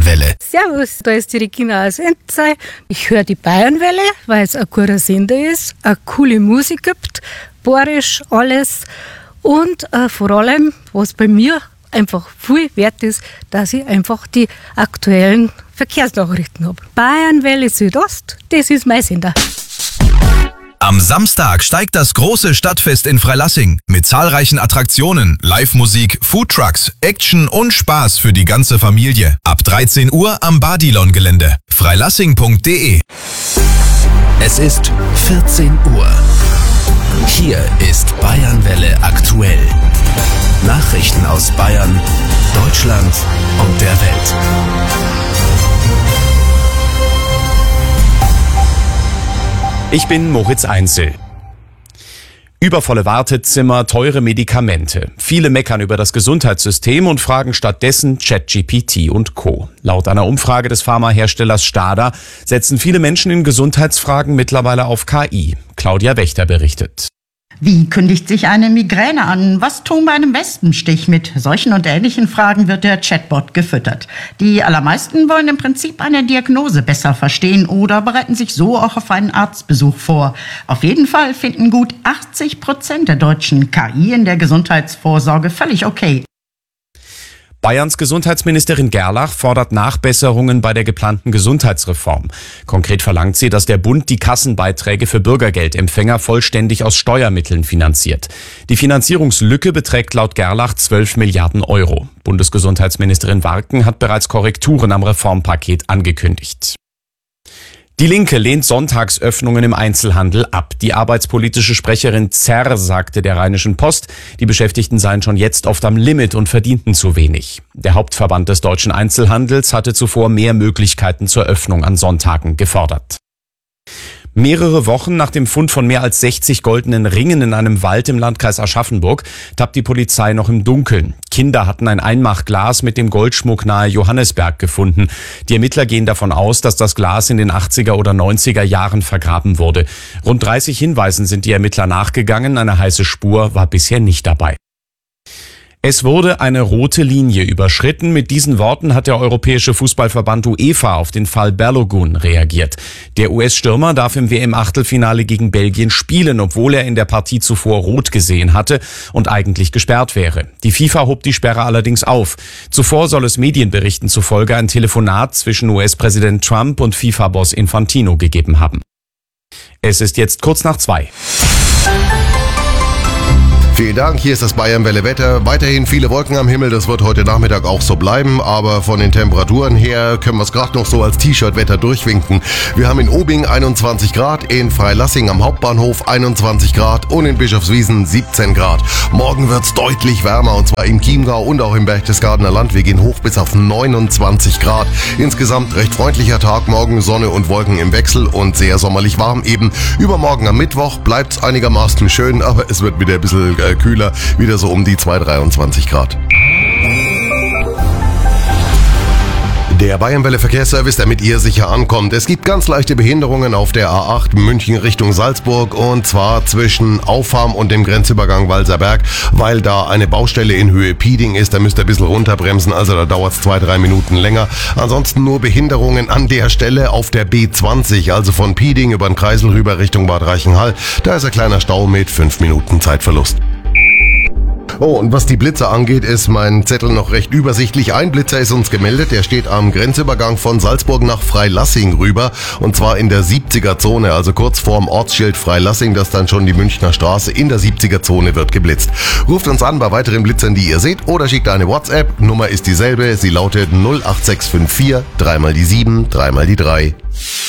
Bayernwelle. Servus, da ist die Regina aus Entzey. Ich höre die Bayernwelle, weil es ein guter Sender ist, eine coole Musik gibt, bayerisch alles und vor allem, was bei mir einfach viel wert ist, dass ich einfach die aktuellen Verkehrsnachrichten habe. Bayernwelle Südost, das ist mein Sender. Am Samstag steigt das große Stadtfest in Freilassing mit zahlreichen Attraktionen, Live-Musik, Foodtrucks, Action und Spaß für die ganze Familie. Ab 13 Uhr am Badilon-Gelände. freilassing.de. Es ist 14 Uhr. Hier ist Bayernwelle aktuell. Nachrichten aus Bayern, Deutschland und der Welt. Ich bin Moritz Einzel. Übervolle Wartezimmer, teure Medikamente. Viele meckern über das Gesundheitssystem und fragen stattdessen ChatGPT und Co. Laut einer Umfrage des Pharmaherstellers Stada setzen viele Menschen in Gesundheitsfragen mittlerweile auf KI. Claudia Wächter berichtet. Wie kündigt sich eine Migräne an? Was tun bei einem Wespenstich? Mit solchen und ähnlichen Fragen wird der Chatbot gefüttert. Die allermeisten wollen im Prinzip eine Diagnose besser verstehen oder bereiten sich so auch auf einen Arztbesuch vor. Auf jeden Fall finden gut 80% der Deutschen KI in der Gesundheitsvorsorge völlig okay. Bayerns Gesundheitsministerin Gerlach fordert Nachbesserungen bei der geplanten Gesundheitsreform. Konkret verlangt sie, dass der Bund die Kassenbeiträge für Bürgergeldempfänger vollständig aus Steuermitteln finanziert. Die Finanzierungslücke beträgt laut Gerlach 12 Milliarden Euro. Bundesgesundheitsministerin Warken hat bereits Korrekturen am Reformpaket angekündigt. Die Linke lehnt Sonntagsöffnungen im Einzelhandel ab. Die arbeitspolitische Sprecherin Zerr sagte der Rheinischen Post, die Beschäftigten seien schon jetzt oft am Limit und verdienten zu wenig. Der Hauptverband des deutschen Einzelhandels hatte zuvor mehr Möglichkeiten zur Öffnung an Sonntagen gefordert. Mehrere Wochen nach dem Fund von mehr als 60 goldenen Ringen in einem Wald im Landkreis Aschaffenburg tappt die Polizei noch im Dunkeln. Kinder hatten ein Einmachglas mit dem Goldschmuck nahe Johannesberg gefunden. Die Ermittler gehen davon aus, dass das Glas in den 80er oder 90er Jahren vergraben wurde. Rund 30 Hinweisen sind die Ermittler nachgegangen. Eine heiße Spur war bisher nicht dabei. Es wurde eine rote Linie überschritten. Mit diesen Worten hat der Europäische Fußballverband UEFA auf den Fall Balogun reagiert. Der US-Stürmer darf im WM-Achtelfinale gegen Belgien spielen, obwohl er in der Partie zuvor rot gesehen hatte und eigentlich gesperrt wäre. Die FIFA hob die Sperre allerdings auf. Zuvor soll es Medienberichten zufolge ein Telefonat zwischen US-Präsident Trump und FIFA-Boss Infantino gegeben haben. Es ist jetzt kurz nach 2. Vielen Dank, hier ist das Bayernwelle Wetter. Weiterhin viele Wolken am Himmel, das wird heute Nachmittag auch so bleiben, aber von den Temperaturen her können wir es gerade noch so als T-Shirt-Wetter durchwinken. Wir haben in Obing 21 Grad, in Freilassing am Hauptbahnhof 21 Grad und in Bischofswiesen 17 Grad. Morgen wird es deutlich wärmer und zwar im Chiemgau und auch im Berchtesgadener Land. Wir gehen hoch bis auf 29 Grad. Insgesamt recht freundlicher Tag, morgen Sonne und Wolken im Wechsel und sehr sommerlich warm eben. Übermorgen am Mittwoch bleibt es einigermaßen schön, aber es wird wieder ein bisschen kühler, wieder so um die 23 Grad. Der Bayernwelle Verkehrsservice, damit ihr sicher ankommt. Es gibt ganz leichte Behinderungen auf der A8 München Richtung Salzburg und zwar zwischen Auffarm und dem Grenzübergang Walserberg, weil da eine Baustelle in Höhe Pieding ist. Da müsst ihr ein bisschen runterbremsen, also da dauert es 2-3 Minuten länger. Ansonsten nur Behinderungen an der Stelle auf der B20, also von Pieding über den Kreisel rüber Richtung Bad Reichenhall. Da ist ein kleiner Stau mit 5 Minuten Zeitverlust. Oh, und was die Blitzer angeht, ist mein Zettel noch recht übersichtlich. Ein Blitzer ist uns gemeldet, der steht am Grenzübergang von Salzburg nach Freilassing rüber. Und zwar in der 70er-Zone, also kurz vorm Ortsschild Freilassing, das dann schon die Münchner Straße. In der 70er-Zone wird geblitzt. Ruft uns an bei weiteren Blitzern, die ihr seht, oder schickt eine WhatsApp. Nummer ist dieselbe, sie lautet 08654 3 mal die 7, 3 mal die 3.